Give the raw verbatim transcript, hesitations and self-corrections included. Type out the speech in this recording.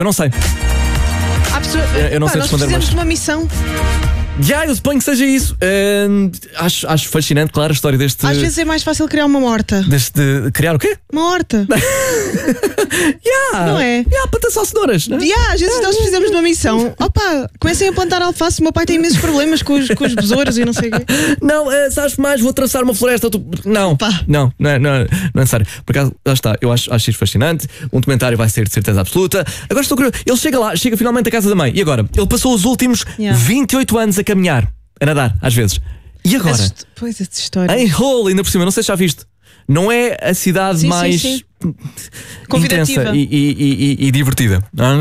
Eu não sei. Há pessoas, Eu- eu não pá, sei nós responder, precisamos mas- de uma missão. Já, eu suponho que seja isso. Uh, acho, acho fascinante, claro, a história deste. Às vezes é mais fácil criar uma horta. Deste. Criar o quê? Uma horta. Yeah. Não é? Yeah, plantar só cenouras, né? Yeah, às vezes nós precisamos de uma missão. Opa, comecem a plantar alface. O meu pai tem imensos problemas com os, com os besouros e não sei o quê. Não, uh, sabes mais, vou traçar uma floresta. Tu... Não, Pá. não, não é, não, é, não é necessário. Por acaso, lá está, eu acho, acho isso fascinante. Um documentário vai ser de certeza absoluta. Agora estou curioso. Ele chega lá, chega finalmente à casa da mãe. E agora? Ele passou os últimos Yeah. vinte e oito anos a caminhar, a nadar, às vezes. E agora? As, pois, essa história. Em Hull, ainda por cima, não sei se já viste. Não é a cidade Sim, sim, mais sim. Convidativa. intensa e, e, e, e divertida. Não é?